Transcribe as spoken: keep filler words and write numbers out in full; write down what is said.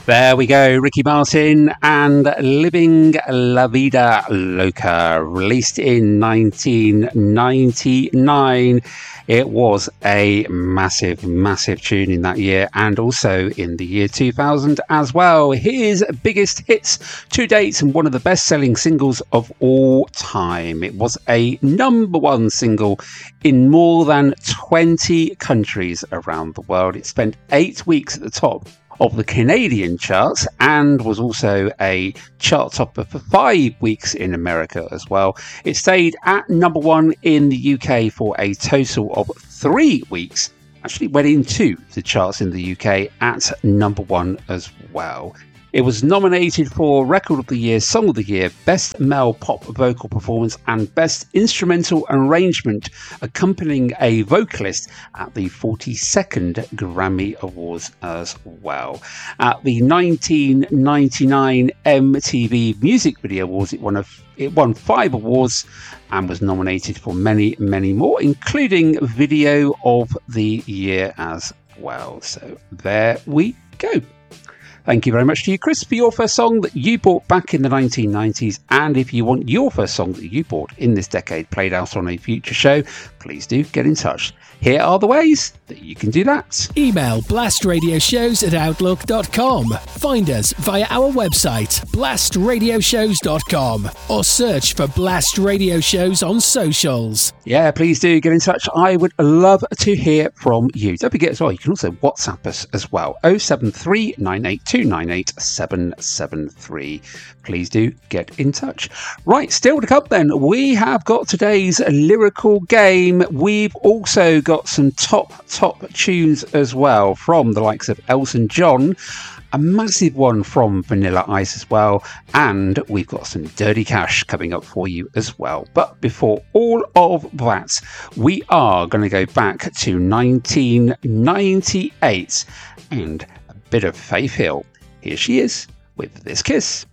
There we go, Ricky Martin and Living La Vida Loca, released in nineteen ninety-nine. It was a massive, massive tune in that year and also in the year two thousand as well. His biggest hits to date and one of the best-selling singles of all time. It was a number one single in more than twenty countries around the world. It spent eight weeks at the top of the Canadian charts and was also a chart topper for five weeks in America as well. It stayed at number one in the U K for a total of three weeks. Actually went into the charts in the U K at number one as well. It was nominated for Record of the Year, Song of the Year, Best Male Pop Vocal Performance and Best Instrumental Arrangement, accompanying a vocalist at the forty-second Grammy Awards as well. At the nineteen ninety-nine M T V Music Video Awards, it won, a, it won five awards and was nominated for many, many more, including Video of the Year as well. So there we go. Thank you very much to you, Chris, for your first song that you bought back in the nineteen nineties. And if you want your first song that you bought in this decade played out on a future show, please do get in touch. Here are the ways that you can do that. Email blastradioshows at outlook dot com. Find us via our website, blast radio shows dot com, or search for Blast Radio Shows on socials. Yeah, please do get in touch. I would love to hear from you. Don't forget as well, you can also WhatsApp us as well. oh seven three, nine eight two, nine eight seven seven three. Please do get in touch. Right, still to come then, we have got today's lyrical game. We've also got some top, top tunes as well from the likes of Elton John, a massive one from Vanilla Ice as well, and we've got some Dirty Cash coming up for you as well. But before all of that, we are going to go back to nineteen ninety-eight and a bit of Faith Hill. Here she is with This Kiss.